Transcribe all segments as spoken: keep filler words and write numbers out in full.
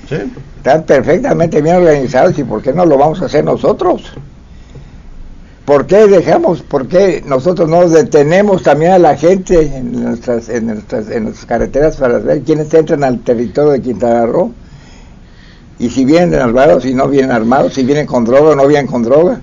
Sí. Están perfectamente bien organizados, y ¿por qué no lo vamos a hacer nosotros? ¿Por qué dejamos, por qué nosotros no detenemos también a la gente en nuestras, en nuestras, en nuestras carreteras para ver quiénes entran al territorio de Quintana Roo? Y si vienen armados, si no vienen armados, si vienen con droga o no vienen con droga,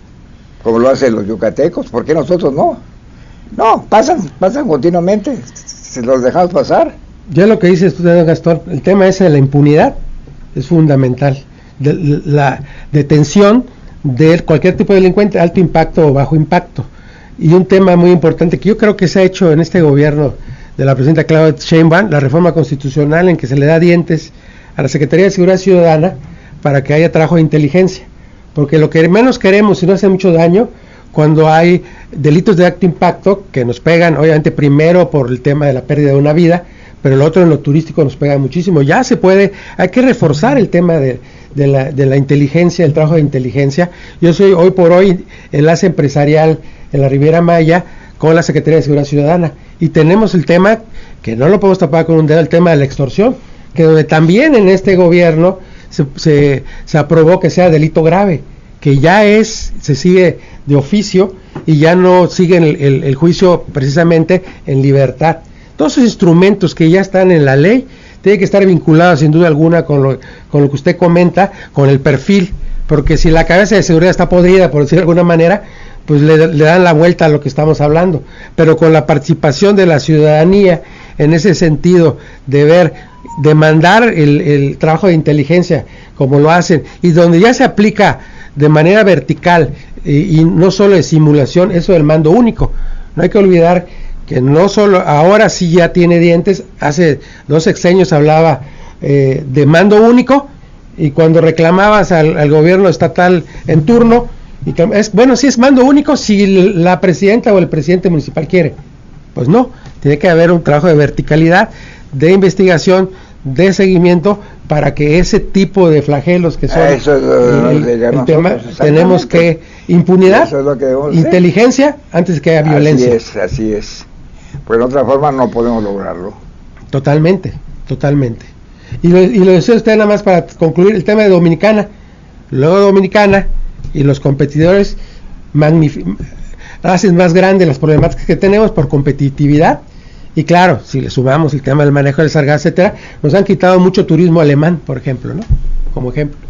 como lo hacen los yucatecos, ¿por qué nosotros no? No, pasan, pasan continuamente, se los dejamos pasar. Ya lo que dices tú, Gastón, el tema ese de la impunidad es fundamental, de, la detención de cualquier tipo de delincuente, alto impacto o bajo impacto. Y un tema muy importante que yo creo que se ha hecho en este gobierno de la presidenta Claudia Sheinbaum, la reforma constitucional en que se le da dientes a la Secretaría de Seguridad Ciudadana para que haya trabajo de inteligencia, porque lo que menos queremos, si no hace mucho daño, cuando hay delitos de alto impacto que nos pegan, obviamente primero por el tema de la pérdida de una vida, pero el otro en lo turístico nos pega muchísimo. Ya se puede, hay que reforzar el tema de, de, la, de la inteligencia, el trabajo de inteligencia. Yo soy hoy por hoy enlace empresarial en la Riviera Maya con la Secretaría de Seguridad Ciudadana, y tenemos el tema, que no lo podemos tapar con un dedo, el tema de la extorsión, que donde también en este gobierno se, se, se aprobó que sea delito grave, que ya es, se sigue de oficio y ya no sigue el, el, el juicio precisamente en libertad. Todos esos instrumentos que ya están en la ley tienen que estar vinculados sin duda alguna con lo, con lo que usted comenta, con el perfil, porque si la cabeza de seguridad está podrida, por decirlo de alguna manera, pues le, le dan la vuelta a lo que estamos hablando, pero con la participación de la ciudadanía en ese sentido, de ver, demandar el, el trabajo de inteligencia como lo hacen, y donde ya se aplica de manera vertical y, y no solo de simulación, eso del mando único. No hay que olvidar que no solo, ahora sí ya tiene dientes, hace dos sexenios hablaba eh, de mando único, y cuando reclamabas al, al gobierno estatal en turno, y que es, bueno, sí es mando único si la presidenta o el presidente municipal quiere. Pues no, tiene que haber un trabajo de verticalidad, de investigación, de seguimiento, para que ese tipo de flagelos que son eso es lo, el, el, el tema, tenemos que impunidad, eso es lo que inteligencia, hacer antes que haya violencia. Así es, así es. Pues de otra forma no podemos lograrlo. Totalmente, totalmente. Y lo, y lo decía usted nada más para concluir, el tema de Dominicana. Luego Dominicana y los competidores magnific- hacen más grandes las problemáticas que tenemos por competitividad. Y claro, si le sumamos el tema del manejo del sargazo, etcétera, nos han quitado mucho turismo alemán, por ejemplo, ¿no? Como ejemplo.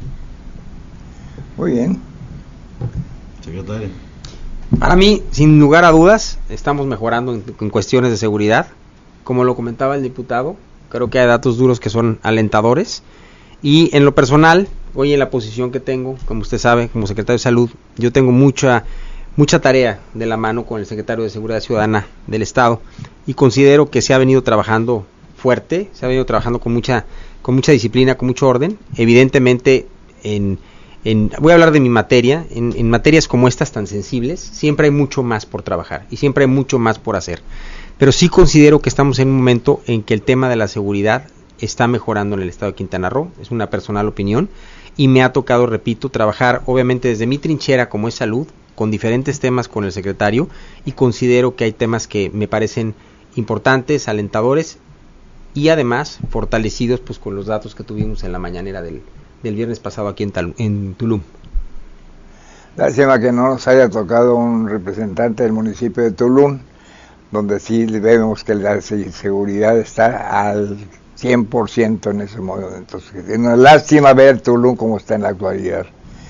Muy bien. Secretario. Para mí, sin lugar a dudas, estamos mejorando en, en cuestiones de seguridad. Como lo comentaba el diputado, creo que hay datos duros que son alentadores. Y en lo personal, hoy en la posición que tengo, como usted sabe, como secretario de Salud, yo tengo mucha mucha tarea de la mano con el secretario de Seguridad Ciudadana del Estado, y considero que se ha venido trabajando fuerte, se ha venido trabajando con mucha con mucha disciplina, con mucho orden. Evidentemente, en, en voy a hablar de mi materia, en, en materias como estas tan sensibles, siempre hay mucho más por trabajar y siempre hay mucho más por hacer. Pero sí considero que estamos en un momento en que el tema de la seguridad está mejorando en el estado de Quintana Roo, es una personal opinión, y me ha tocado, repito, trabajar obviamente desde mi trinchera como es salud, con diferentes temas con el secretario, y considero que hay temas que me parecen importantes, alentadores, y además fortalecidos pues con los datos que tuvimos en la mañanera del, del viernes pasado aquí en, Tal, en Tulum. Lástima que no nos haya tocado un representante del municipio de Tulum, donde sí vemos que la seguridad está al cien por ciento en ese momento. Entonces, es una lástima ver Tulum como está en la actualidad.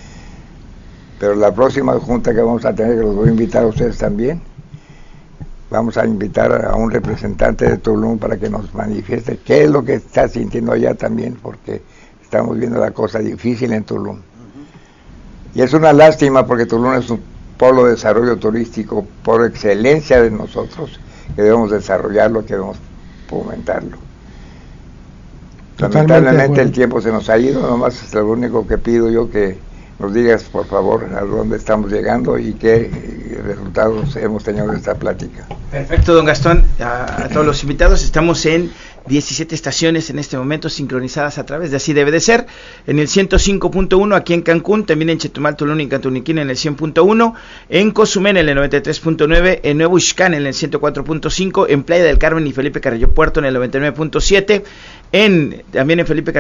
Pero la próxima junta que vamos a tener, que los voy a invitar a ustedes también, vamos a invitar a un representante de Tulum para que nos manifieste qué es lo que está sintiendo allá también, porque estamos viendo la cosa difícil en Tulum. Uh-huh. Y es una lástima porque Tulum es un polo de desarrollo turístico por excelencia de nosotros, que debemos desarrollarlo, que debemos fomentarlo. Lamentablemente el tiempo se nos ha ido, nomás es lo único que pido yo, que nos digas por favor a dónde estamos llegando y qué resultados hemos tenido de esta plática. Perfecto, don Gastón. A, a todos los invitados, estamos en diecisiete estaciones en este momento sincronizadas a través de Así Debe de Ser, en el ciento cinco punto uno aquí en Cancún, también en Chetumal, Tulum y Cantuniquín en el cien punto uno, en Cozumel en el noventa y tres punto nueve, en Nuevo Ixcán en el ciento cuatro punto cinco, en Playa del Carmen y Felipe Carrillo Puerto en el noventa y nueve punto siete, en también en Felipe Carrillo